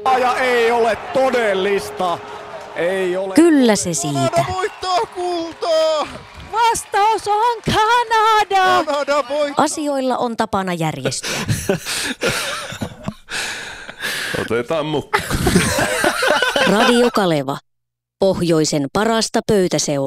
Ja ei ole todellista. Ei ole. Kyllä se siitä. Kanada voittaa kultaa. Vastaus on Kanada. Kanada voittaa. Asioilla on tapana järjestyä. Otetaan mukaan. Radio Kaleva. Pohjoisen parasta pöytäseuraa.